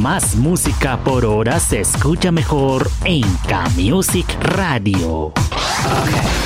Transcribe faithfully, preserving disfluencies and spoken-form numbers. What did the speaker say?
Más música por hora se escucha mejor en K-Music Radio. Okay.